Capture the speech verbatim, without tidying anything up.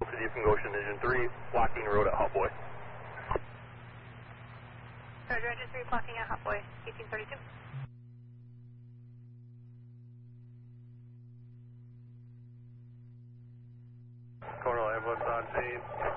City from Goshen, Engine three, blocking road at Hot Boy. Roger, Engine three, blocking at Hot Boy, eighteen thirty-two. Coronel ambulance on scene.